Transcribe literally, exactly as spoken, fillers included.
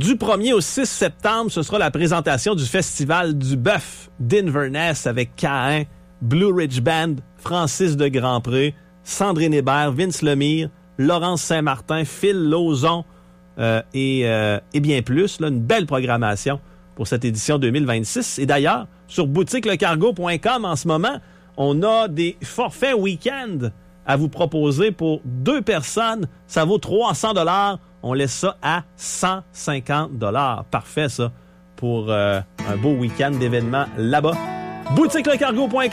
Du premier au six septembre, ce sera la présentation du Festival du Bœuf d'Inverness avec K un, Blue Ridge Band, Francis de Grandpré, Sandrine Hébert, Vince Lemire, Laurence Saint-Martin, Phil Lauzon euh, et, euh, et bien plus. Là, une belle programmation pour cette édition deux mille vingt-six. Et d'ailleurs, sur boutique le cargo point com en ce moment, on a des forfaits week-end à vous proposer pour deux personnes. Ça vaut trois cents dollars. On laisse ça à cent cinquante dollars. Parfait, ça, pour euh, un beau week-end d'événements là-bas. boutique le cargo point com